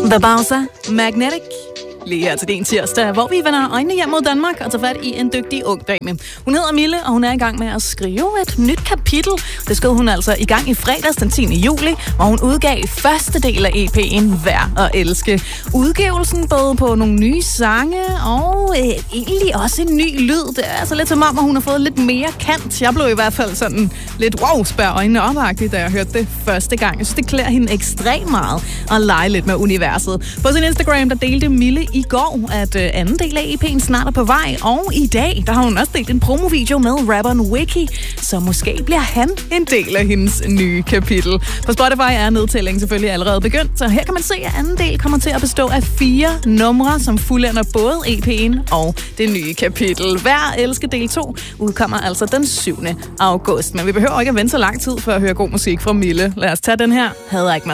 The Bowser, Magnetic. Lige her til din tirsdag, hvor vi vender øjnene hjem mod Danmark og tager fat i en dygtig ung dame. Hun hedder Mille, og hun er i gang med at skrive et nyt kapitel. Det skrev hun altså i gang i fredags den 10. juli, hvor hun udgav første del af EP'en Værd at elske. Udgivelsen både på nogle nye sange og egentlig også en ny lyd. Det er altså lidt som om, at hun har fået lidt mere kant. Jeg blev i hvert fald sådan lidt spærre øjnene op-agtigt, da jeg hørte det første gang. Jeg synes, det klæder hende ekstremt meget at lege lidt med universet. På sin Instagram, der delte Mille i går, at anden del af EP'en snart er på vej, og i dag, der har hun også delt en promovideo med rapperen Wiki, så måske bliver han en del af hendes nye kapitel. På Spotify er nedtællingen selvfølgelig allerede begyndt, så her kan man se, at anden del kommer til at bestå af 4 numre, som fuldender både EP'en og det nye kapitel. Værd at elske del 2 udkommer altså den 7. august, men vi behøver ikke at vente så lang tid for at høre god musik fra Mille. Lad os tage den her. Havde jeg ikke